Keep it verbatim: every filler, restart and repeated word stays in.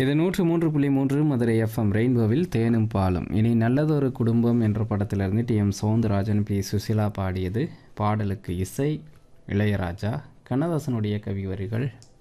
இது நூற்று மூன்று புள்ளி மூன்று மதுரை எஃப்எம் ரெயின்போவில் தேனும் பாலும். இனி நல்லதொரு குடும்பம் என்ற படத்திலிருந்து D M Soundararajan B Susheela பாடியது. பாடலுக்கு இசை இளையராஜா, கண்ணதாசனுடைய கவி வரிகள்.